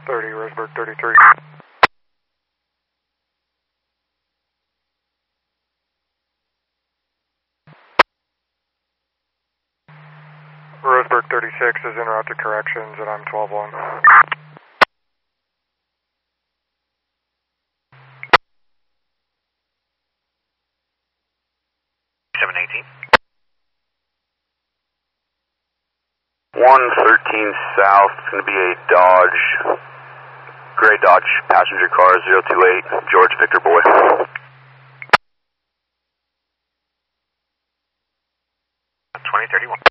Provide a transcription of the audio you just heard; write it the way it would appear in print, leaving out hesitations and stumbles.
30, Roseburg 33. Roseburg 36 is en route to corrections and I'm 12-1. 718. 113 south, it's going to be a Dodge, gray Dodge passenger car, 028, George Victor Boy. 2031.